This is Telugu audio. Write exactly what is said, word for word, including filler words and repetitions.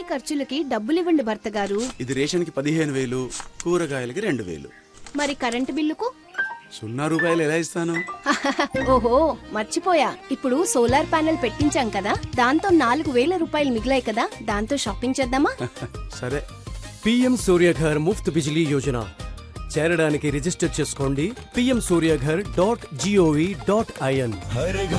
ఇంటి ఖర్చులకి డబ్బులివ్వండి భర్త గారు. ఇది రేషన్ కి పదిహేను వేలు, కూరగాయలకి రెండు వేలు. మరి కరెంటు బిల్లుకు? సున్నా రూపాయలు ఎలా ఇస్తాను? ఓహో మర్చిపోయా, ఇప్పుడు సోలార్ ప్యానెల్ పెట్టించాం కదా, దాంతో నాలుగు వేల రూపాయలు మిగిలాయి కదా, దాంతో షాపింగ్ చేద్దామా? సరే. పిఎం సూర్యఘర్ ముఫ్త్ బిజిలీ యోజన చేరడానికి రిజిస్టర్ చేసుకోండి PM Surya Ghar dot GOV dot IN.